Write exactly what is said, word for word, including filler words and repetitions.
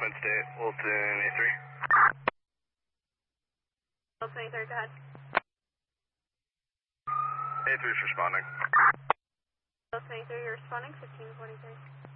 Penn State, Wilton A three. Wilton A three, go ahead. A three is responding. Wilton A three, you're responding, fifteen twenty-three.